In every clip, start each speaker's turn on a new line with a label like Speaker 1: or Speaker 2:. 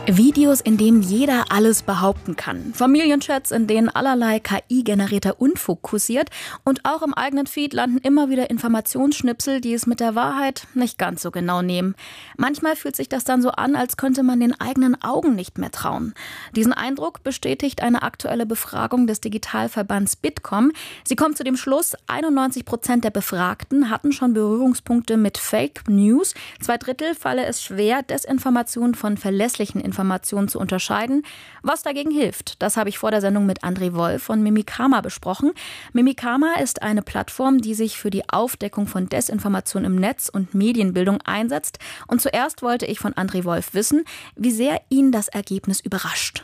Speaker 1: Videos, in denen jeder alles behaupten kann. Familienchats, in denen allerlei KI-generierter Unfug kursiert. Und auch im eigenen Feed landen immer wieder Informationsschnipsel, die es mit der Wahrheit nicht ganz so genau nehmen. Manchmal fühlt sich das dann so an, als könnte man den eigenen Augen nicht mehr trauen. Diesen Eindruck bestätigt eine aktuelle Befragung des Digitalverbands Bitkom. Sie kommt zu dem Schluss, 91% der Befragten hatten schon Berührungspunkte mit Fake News. 2/3 falle es schwer, Desinformation von verlässlichen Informationen zu unterscheiden. Was dagegen hilft, das habe ich vor der Sendung mit André Wolf von Mimikama besprochen. Mimikama ist eine Plattform, die sich für die Aufdeckung von Desinformation im Netz und Medienbildung einsetzt. Und zuerst wollte ich von André Wolf wissen, wie sehr ihn das Ergebnis überrascht.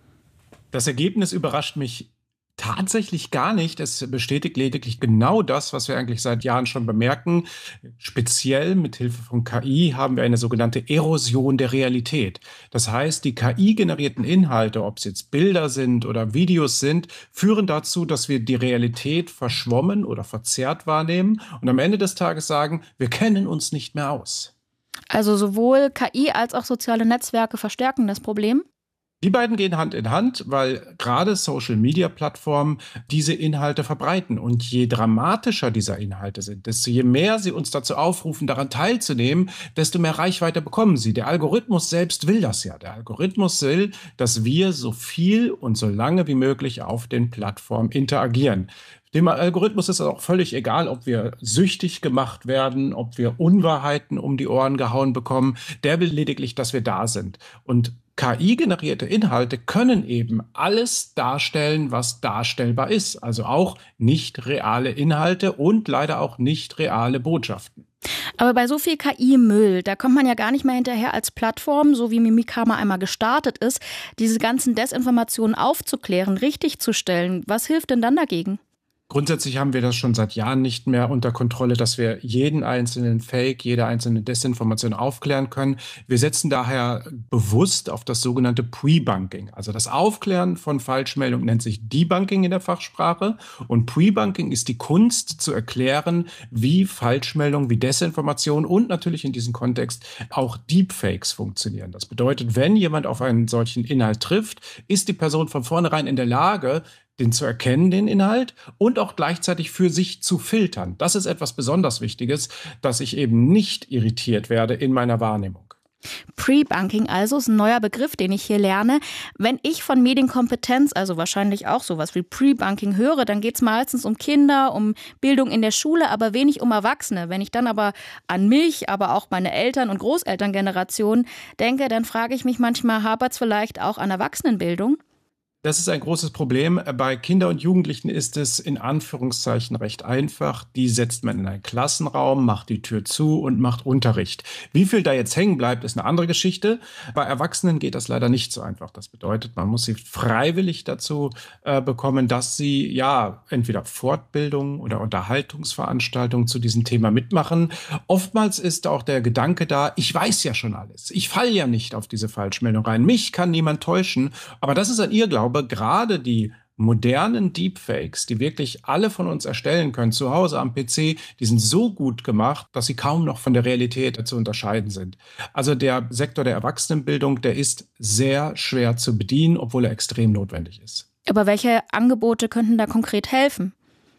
Speaker 2: Das Ergebnis überrascht mich tatsächlich gar nicht. Es bestätigt lediglich genau das, was wir eigentlich seit Jahren schon bemerken. Speziell mit Hilfe von KI haben wir eine sogenannte Erosion der Realität. Das heißt, die KI-generierten Inhalte, ob es jetzt Bilder sind oder Videos sind, führen dazu, dass wir die Realität verschwommen oder verzerrt wahrnehmen und am Ende des Tages sagen, wir kennen uns nicht mehr aus.
Speaker 1: Also sowohl KI als auch soziale Netzwerke verstärken das Problem?
Speaker 2: Die beiden gehen Hand in Hand, weil gerade Social-Media-Plattformen diese Inhalte verbreiten. Und je dramatischer diese Inhalte sind, desto je mehr sie uns dazu aufrufen, daran teilzunehmen, desto mehr Reichweite bekommen sie. Der Algorithmus selbst will das ja. Der Algorithmus will, dass wir so viel und so lange wie möglich auf den Plattformen interagieren. Dem Algorithmus ist es auch völlig egal, ob wir süchtig gemacht werden, ob wir Unwahrheiten um die Ohren gehauen bekommen. Der will lediglich, dass wir da sind. Und KI-generierte Inhalte können eben alles darstellen, was darstellbar ist. Also auch nicht reale Inhalte und leider auch nicht reale Botschaften.
Speaker 1: Aber bei so viel KI-Müll, da kommt man ja gar nicht mehr hinterher als Plattform, so wie Mimikama einmal gestartet ist, diese ganzen Desinformationen aufzuklären, richtigzustellen. Was hilft denn dann dagegen?
Speaker 2: Grundsätzlich haben wir das schon seit Jahren nicht mehr unter Kontrolle, dass wir jeden einzelnen Fake, jede einzelne Desinformation aufklären können. Wir setzen daher bewusst auf das sogenannte Pre-Bunking. Also das Aufklären von Falschmeldungen nennt sich Debunking in der Fachsprache. Und Pre-Bunking ist die Kunst zu erklären, wie Falschmeldungen, wie Desinformation und natürlich in diesem Kontext auch Deepfakes funktionieren. Das bedeutet, wenn jemand auf einen solchen Inhalt trifft, ist die Person von vornherein in der Lage, den zu erkennen, den Inhalt, und auch gleichzeitig für sich zu filtern. Das ist etwas besonders Wichtiges, dass ich eben nicht irritiert werde in meiner Wahrnehmung.
Speaker 1: Pre-Bunking also ist ein neuer Begriff, den ich hier lerne. Wenn ich von Medienkompetenz, also wahrscheinlich auch sowas wie Pre-Bunking höre, dann geht es meistens um Kinder, um Bildung in der Schule, aber wenig um Erwachsene. Wenn ich dann aber an mich, aber auch meine Eltern- und Großelterngeneration denke, dann frage ich mich manchmal, hapert es vielleicht auch an Erwachsenenbildung?
Speaker 2: Das ist ein großes Problem. Bei Kindern und Jugendlichen ist es in Anführungszeichen recht einfach. Die setzt man in einen Klassenraum, macht die Tür zu und macht Unterricht. Wie viel da jetzt hängen bleibt, ist eine andere Geschichte. Bei Erwachsenen geht das leider nicht so einfach. Das bedeutet, man muss sie freiwillig dazu bekommen, dass sie ja entweder Fortbildung oder Unterhaltungsveranstaltungen zu diesem Thema mitmachen. Oftmals ist auch der Gedanke da, ich weiß ja schon alles. Ich falle ja nicht auf diese Falschmeldung rein. Mich kann niemand täuschen. Aber das ist ein Irrglaube. Gerade die modernen Deepfakes, die wirklich alle von uns erstellen können, zu Hause am PC, die sind so gut gemacht, dass sie kaum noch von der Realität zu unterscheiden sind. Also der Sektor der Erwachsenenbildung, der ist sehr schwer zu bedienen, obwohl er extrem notwendig ist.
Speaker 1: Aber welche Angebote könnten da konkret helfen?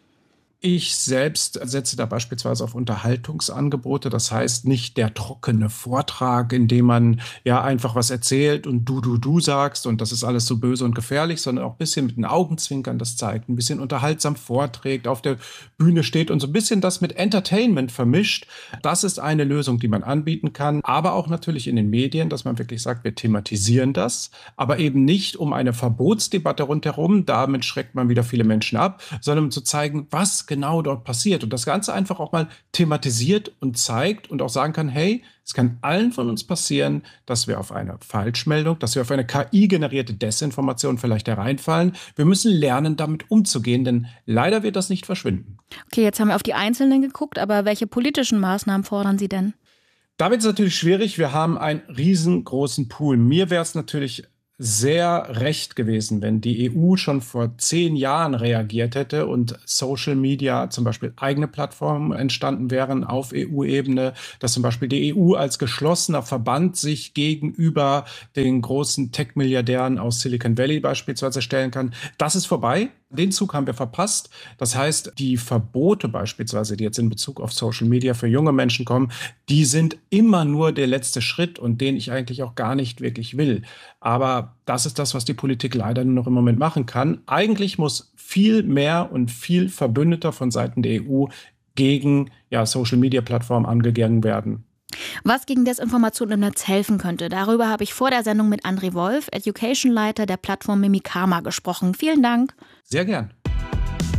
Speaker 2: Ich selbst setze da beispielsweise auf Unterhaltungsangebote. Das heißt nicht der trockene Vortrag, in dem man ja einfach was erzählt und du sagst und das ist alles so böse und gefährlich, sondern auch ein bisschen mit den Augenzwinkern das zeigt, ein bisschen unterhaltsam vorträgt, auf der Bühne steht und so ein bisschen das mit Entertainment vermischt. Das ist eine Lösung, die man anbieten kann, aber auch natürlich in den Medien, dass man wirklich sagt, wir thematisieren das, aber eben nicht um eine Verbotsdebatte rundherum, damit schreckt man wieder viele Menschen ab, sondern um zu zeigen, was genau dort passiert und das Ganze einfach auch mal thematisiert und zeigt und auch sagen kann, hey, es kann allen von uns passieren, dass wir auf eine Falschmeldung, dass wir auf eine KI-generierte Desinformation vielleicht hereinfallen. Wir müssen lernen, damit umzugehen, denn leider wird das nicht verschwinden.
Speaker 1: Okay, jetzt haben wir auf die Einzelnen geguckt, aber welche politischen Maßnahmen fordern Sie denn?
Speaker 2: Da wird es natürlich schwierig. Wir haben einen riesengroßen Pool. Mir wäre es natürlich sehr recht gewesen, wenn die EU schon vor 10 Jahren reagiert hätte und Social Media, zum Beispiel eigene Plattformen entstanden wären auf EU-Ebene, dass zum Beispiel die EU als geschlossener Verband sich gegenüber den großen Tech-Milliardären aus Silicon Valley beispielsweise stellen kann. Das ist vorbei. Den Zug haben wir verpasst. Das heißt, die Verbote beispielsweise, die jetzt in Bezug auf Social Media für junge Menschen kommen, die sind immer nur der letzte Schritt und den ich eigentlich auch gar nicht wirklich will. Aber das ist das, was die Politik leider nur noch im Moment machen kann. Eigentlich muss viel mehr und viel verbündeter von Seiten der EU gegen Social-Media-Plattformen angegangen werden.
Speaker 1: Was gegen Desinformation im Netz helfen könnte, darüber habe ich vor der Sendung mit André Wolf, Education-Leiter der Plattform Mimikama, gesprochen. Vielen Dank.
Speaker 2: Sehr gern.